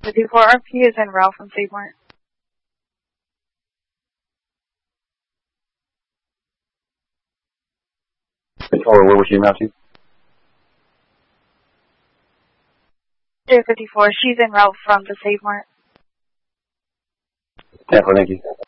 54 RP is en route from Save Mart. Where was she en route to? 54, she's en route from the Save Mart. Tampa, thank you.